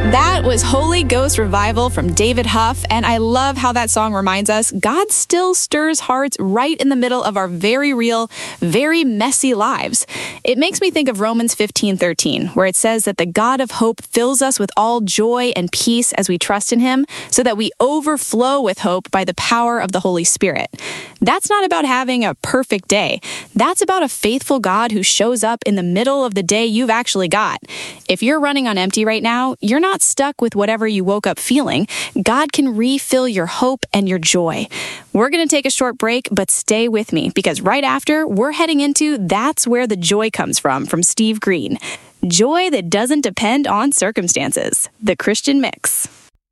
That was Holy Ghost Revival from David Huff, and I love how that song reminds us God still stirs hearts right in the middle of our very real, very messy lives. It makes me think of Romans 15:13, where it says that the God of hope fills us with all joy and peace as we trust in Him, so that we overflow with hope by the power of the Holy Spirit. That's not about having a perfect day. That's about a faithful God who shows up in the middle of the day you've actually got. If you're running on empty right now, you're not stuck with whatever you woke up feeling. God can refill your hope and your joy. We're going to take a short break, but stay with me, because right after, we're heading into That's Where the Joy Comes From Steve Green. Joy that doesn't depend on circumstances. The Christian Mix.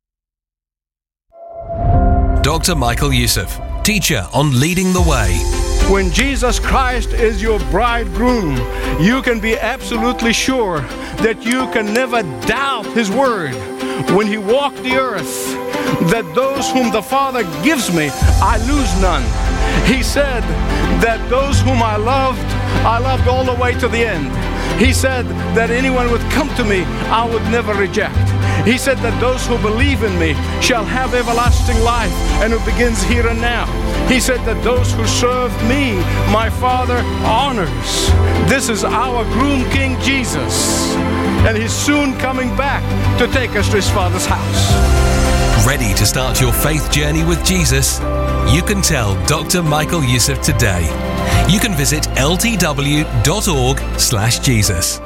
Dr. Michael Youssef, teacher on Leading the Way. When Jesus Christ is your bridegroom, you can be absolutely sure that you can never doubt His word. When He walked the earth, that those whom the Father gives me, I lose none. He said that those whom I loved all the way to the end. He said that anyone would come to me, I would never reject. He said that those who believe in me shall have everlasting life, and it begins here and now. He said that those who serve me, my Father honors. This is our groom King Jesus, and He's soon coming back to take us to His Father's house. Ready to start your faith journey with Jesus? You can tell Dr. Michael Youssef today. You can visit ltw.org/Jesus.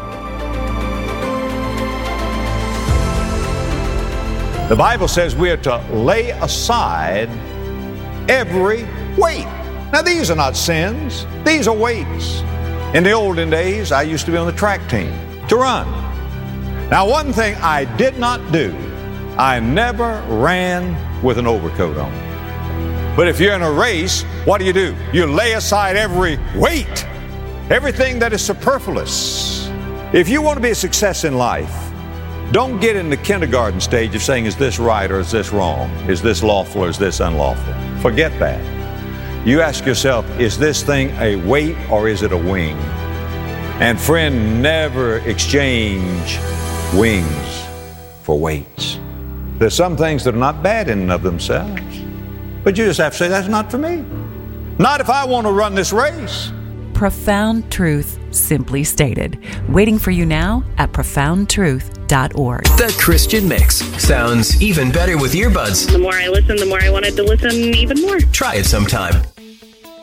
The Bible says we are to lay aside every weight. Now, these are not sins. These are weights. In the olden days, I used to be on the track team to run. Now, one thing I did not do, I never ran with an overcoat on. But if you're in a race, what do? You lay aside every weight, everything that is superfluous. If you want to be a success in life, don't get in the kindergarten stage of saying, is this right or is this wrong? Is this lawful or is this unlawful? Forget that. You ask yourself, is this thing a weight or is it a wing? And friend, never exchange wings for weights. There's some things that are not bad in and of themselves, but you just have to say, that's not for me. Not if I want to run this race. Profound truth, simply stated. Waiting for you now at profoundtruth.org. The Christian Mix sounds even better with earbuds. The more I listen, the more I wanted to listen even more. Try it sometime.